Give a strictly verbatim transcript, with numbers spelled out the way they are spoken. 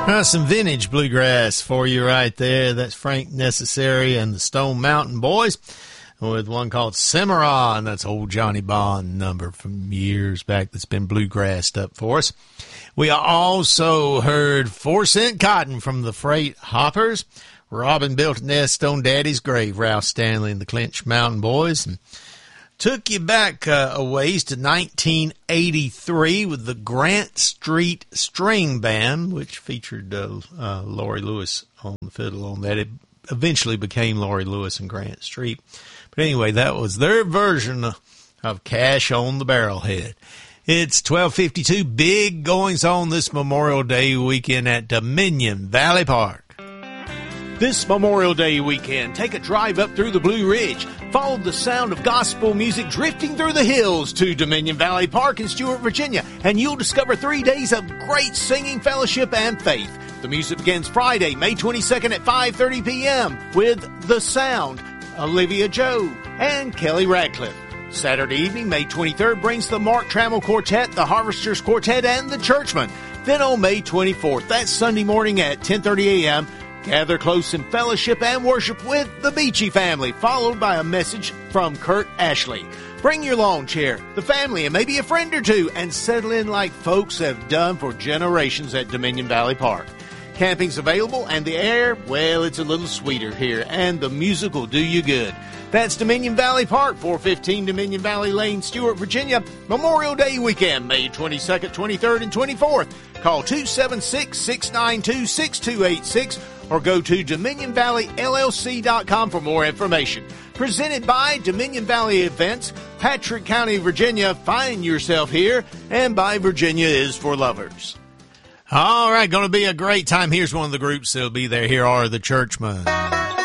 Uh, some vintage bluegrass for you right there. That's Frank Necessary and the Stone Mountain Boys with one called Cimarron. That's old Johnny Bond number from years back that's been bluegrassed up for us. We also heard Four Cent Cotton from the Freight Hoppers. Robin built a nest on Daddy's grave, Ralph Stanley and the Clinch Mountain Boys. And took you back uh, a ways to nineteen eighty-three with the Grant Street String Band, which featured uh, uh, Laurie Lewis on the fiddle on that. It eventually became Laurie Lewis and Grant Street. But anyway, that was their version of Cash on the Barrelhead. It's twelve fifty-two, big goings on this Memorial Day weekend at Dominion Valley Park. This Memorial Day weekend, take a drive up through the Blue Ridge. Follow the sound of gospel music drifting through the hills to Dominion Valley Park in Stuart, Virginia, and you'll discover three days of great singing, fellowship, and faith. The music begins Friday, May twenty-second at five thirty p.m. with The Sound, Olivia Joe, and Kelly Radcliffe. Saturday evening, May twenty-third, brings the Mark Trammell Quartet, the Harvesters Quartet, and the Churchmen. Then on May twenty-fourth, that's Sunday morning at ten thirty a.m., gather close in fellowship and worship with the Beachy family, followed by a message from Kurt Ashley. Bring your lawn chair, the family, and maybe a friend or two, and settle in like folks have done for generations at Dominion Valley Park. Camping's available, and the air, well, it's a little sweeter here, and the music will do you good. That's Dominion Valley Park, four fifteen Dominion Valley Lane, Stuart, Virginia, Memorial Day weekend, May twenty-second, twenty-third, and twenty-fourth. Call two seven six, six nine two, six two eight six or go to Dominion Valley L L C dot com for more information. Presented by Dominion Valley Events, Patrick County, Virginia. Find yourself here, and by Virginia is for lovers. All right, going to be a great time. Here's one of the groups that'll be there. Here are the Churchmen.